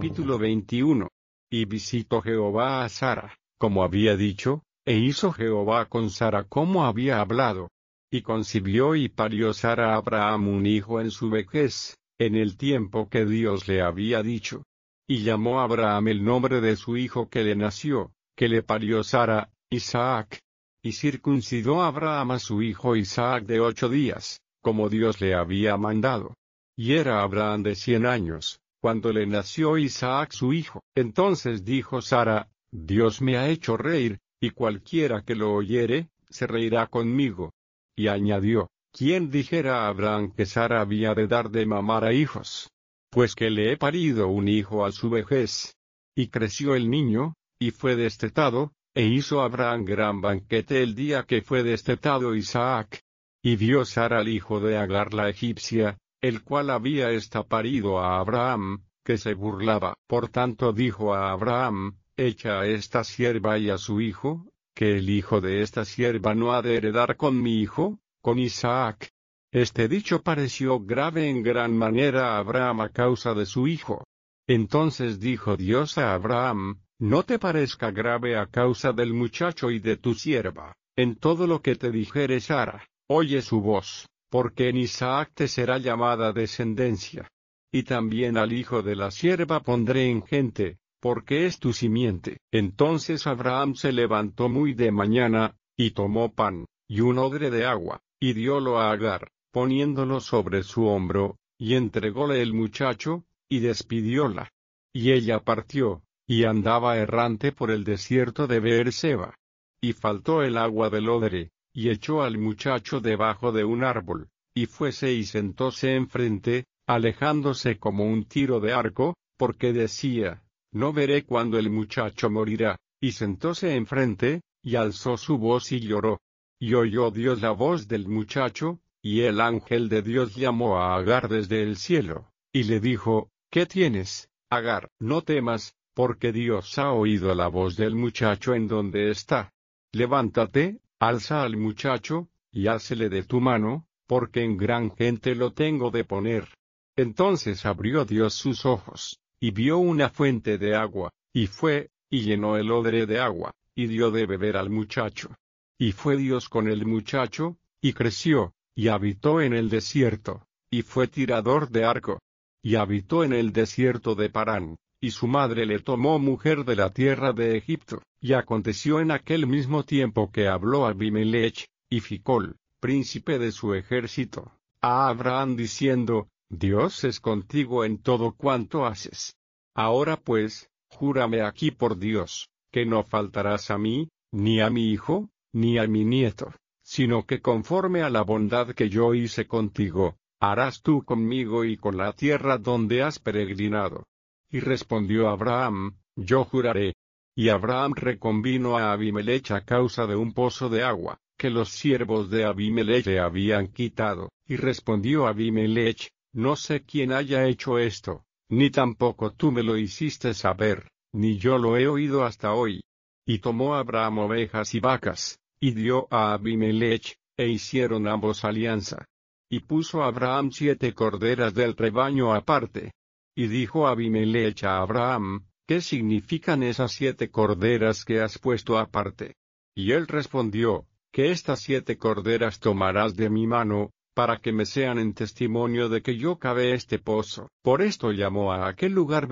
Capítulo 21. Y visitó Jehová a Sara, como había dicho, e hizo Jehová con Sara como había hablado. Y concibió y parió Sara a Abraham un hijo en su vejez, en el tiempo que Dios le había dicho. Y llamó a Abraham el nombre de su hijo que le nació, que le parió Sara, Isaac. Y circuncidó Abraham a su hijo Isaac de 8 días, como Dios le había mandado. Y era Abraham de 100 años, cuando le nació Isaac su hijo. Entonces dijo Sara: Dios me ha hecho reír, y cualquiera que lo oyere, se reirá conmigo. Y añadió: ¿Quién dijera a Abraham que Sara había de dar de mamar a hijos? Pues que le he parido un hijo a su vejez. Y creció el niño, y fue destetado, e hizo Abraham gran banquete el día que fue destetado Isaac. Y vio Sara al hijo de Agar la egipcia, el cual había parido a Abraham, que se burlaba. Por tanto dijo a Abraham: Echa a esta sierva y a su hijo, que el hijo de esta sierva no ha de heredar con mi hijo, con Isaac. Este dicho pareció grave en gran manera a Abraham a causa de su hijo. Entonces dijo Dios a Abraham: No te parezca grave a causa del muchacho y de tu sierva. En todo lo que te dijere Sara, oye su voz, porque en Isaac te será llamada descendencia. Y también al hijo de la sierva pondré en gente, porque es tu simiente. Entonces Abraham se levantó muy de mañana, y tomó pan, y un odre de agua, y diólo a Agar, poniéndolo sobre su hombro, y entrególe el muchacho, y despidióla. Y ella partió, y andaba errante por el desierto de Beerseba. Y faltó el agua del odre, y echó al muchacho debajo de un árbol, y fuese y sentóse enfrente, alejándose como un tiro de arco, porque decía: No veré cuándo el muchacho morirá. Y sentóse enfrente, y alzó su voz y lloró. Y oyó Dios la voz del muchacho, y el ángel de Dios llamó a Agar desde el cielo, y le dijo: ¿Qué tienes, Agar? No temas, porque Dios ha oído la voz del muchacho en donde está. Levántate, alza al muchacho, y házele de tu mano, porque en gran gente lo tengo de poner. Entonces abrió Dios sus ojos, y vio una fuente de agua, y fue, y llenó el odre de agua, y dio de beber al muchacho. Y fue Dios con el muchacho, y creció, y habitó en el desierto, y fue tirador de arco. Y habitó en el desierto de Parán, y su madre le tomó mujer de la tierra de Egipto. Y aconteció en aquel mismo tiempo que habló Abimelech, y Ficol, príncipe de su ejército, a Abraham diciendo: Dios es contigo en todo cuanto haces. Ahora pues, júrame aquí por Dios, que no faltarás a mí, ni a mi hijo, ni a mi nieto, sino que conforme a la bondad que yo hice contigo, harás tú conmigo y con la tierra donde has peregrinado. Y respondió Abraham: Yo juraré. Y Abraham reconvino a Abimelech a causa de un pozo de agua, que los siervos de Abimelech le habían quitado. Y respondió Abimelech: No sé quién haya hecho esto, ni tampoco tú me lo hiciste saber, ni yo lo he oído hasta hoy. Y tomó Abraham ovejas y vacas, y dio a Abimelech, e hicieron ambos alianza. Y puso Abraham 7 corderas del rebaño aparte. Y dijo Abimelech a Abraham: ¿Qué significan esas 7 corderas que has puesto aparte? Y él respondió: Que estas 7 corderas tomarás de mi mano, para que me sean en testimonio de que yo cavé este pozo. Por esto llamó a aquel lugar